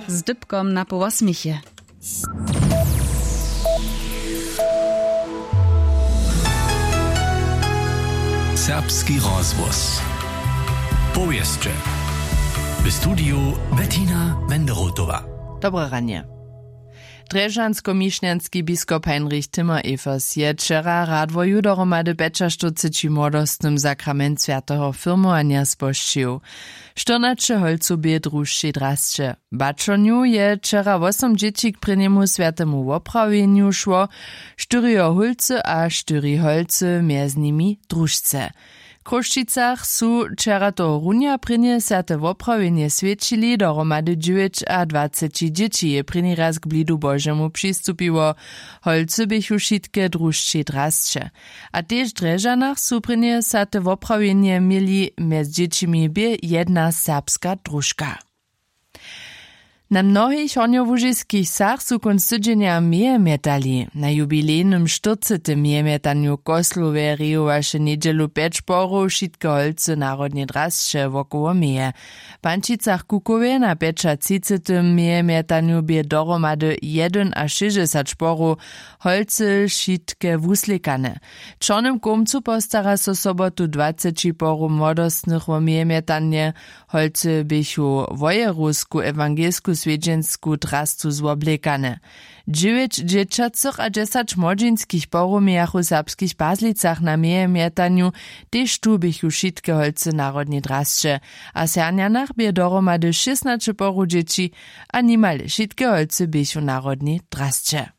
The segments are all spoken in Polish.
z dybkom na po 8. Serbski rozvoz. Powieszcze. W studiu Bettina Wenderotowa. Dobre ranie. Drežansko-mišňanský biskop Heinrich Timmer-Evers je včera radvoju dohromady bečaštuciči młodostnym sakrament świętego firmovania spošćil. 14 holcu bie družšej drasće. Bačoniu je včera 8 dzieci k prynjemu świętemu woprawieniu šło, 4 holce a 4 holce mjez nimi družce. W Kruščicach su včera toho runja prynje święte woprawienie svědčili, dohromady 9 a 20 dzieci je prynji raz k blidu Božemu přistupiło. Holce bychu šitke družšej drasće. A tež v Drežanach su prynje święte woprawienie mieli mjez dziecimi bie jedna serbska družka. Na mnohých hornjowužiských sach su konc tydzienia mieje metali. Na jubilejnym 40. miejemetanju koslu veriowaše nedźelu 5 šporów šitke holce narodne drasće wokoło mieje. W Pančicach Kukowie na 35. miejemetanju bie dohromady 1 a 60 šporów holce šitke wuslikane. W Čornym Komcu postara so sobotu 20 šporów młodostnych wo miejemetanje. Holce bychu wojerusku ewangelsku swiedźensku drastu zwoblekane. 9 dzieciacych a 10 młodzieńskich poromiachu serbskich Bazlicach na miejemetanju tež tu bychu šitke holce narodne drasće, a Sernjanach bie dohromady 16 poru dzieci a nimale šitke holce bychu narodne drasće.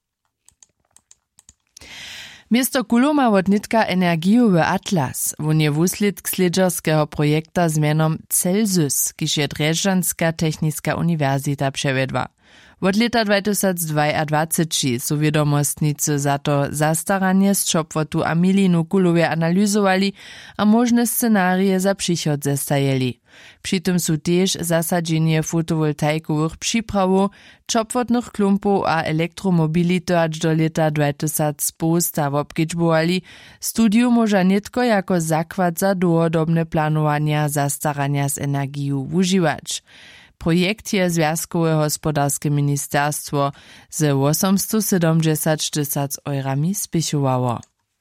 Miesto Kulo ma wot nitka energijowy atlas. Wón je wuslědk slědžerskeho projekta z mjenom Celsius, kiž je Drežanska techniska univerzita převedła. Wot leta 2022 su wiedomostnicy za to zastaranie z čopwotu a milinu Kulowie analyzowali a możne scenarie za přichod zestajeli. Przy tym su tež zasadzenie fotowoltaikowych připrawow, čopwotnych klumpów a elektromobility aż do leta 2000 wobkedźbowali. Studium może nitko jako zakład za długodobne planowania zastarania z energiją wużywać. Projekt je Związkowe Hospodarskie Ministerstwo z 870 000 eurami spichowało.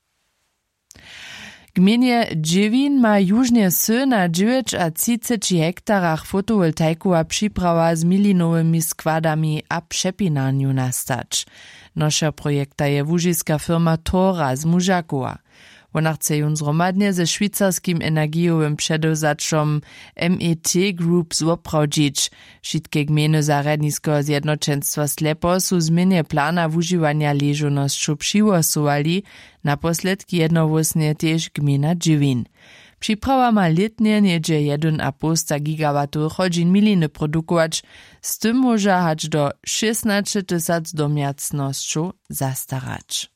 Gminie Dźewin ma južnje sy na 9 a 30 hektarach fotowoltaikowa připrawa z milinowymi składami a przepinaniu nastać. Nosza projekta je łužiska firma Tora z Mužakowa. Ona chce jun zromadnie ze švýcarskim energijowym předozačom MET Group zwoprawdzić. Wszystkie gminy zaradniskiego zjednoczeństwa Slepo su zmianie plana wużywania leżonościu přiwosowali, naposledki jednowłosnie też gmina Dźewin. Připrawa ma letnie niedzie 1,5 gigawatów godzin miliny produkować, z tym może hać do 16 000 domiacnościu zastarać.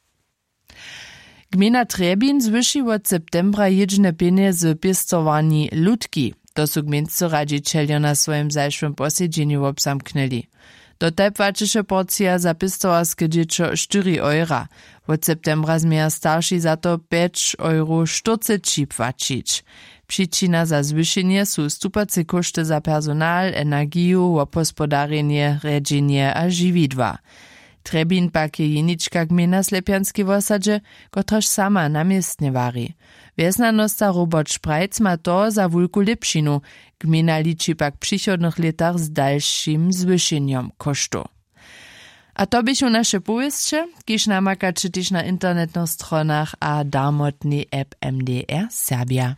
Gmina Trebin zwyši od septembra jedźne pieniądze pěstowani ludki. To su gminscy radzicieljo na swoim zajszłym posiedzeniu obsamknęli. Do tej płaciše porcja za pěstowarskie dziecko 4 eura. Od septembra zmieja starši za to 5,40 € płacić. Przyczyna za zwyšenie su stupace koszty za personal, energiju, obhospodarenie, redzenie a žividła. Trebin pak je jenička gmina Slepianskiej wosadzie, kotraž sama namiestnie wari. Wjesnanosta Robert Šprajc ma to za wulku lepšinu. Gmina liči pak w przychodnych latach z dalszym zwyšeniem kosztu. A to bychu nasze powieście, kiż namakacie też na internetnych stronach a darmotny app MDR Serbia.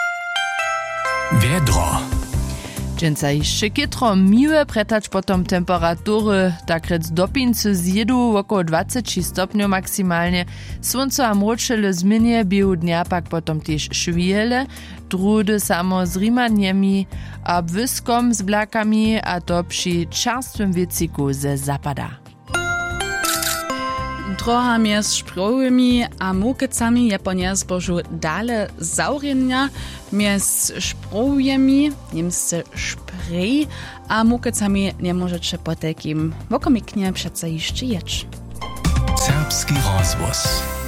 Wiedro. Dżęca jeszcze kitro miłe pretać potom temperatury, tak rec dopincy zjedu około 20 stopniów maksymalnie, słońce a mroczele zmienie biegu dnia pak potom też szwijele, drudy samo z rimaniemi a błyskom z blakami, a to przy czerstwym wieciku ze zapada. Droha mjez šprowymi a mokecami je po zbožu dale zaurjenja mjez šprowymi, niemsce šprej, a mokecami nie możecie po takim wokomiknie przece jeszcze jeć. Serbski rozvoz.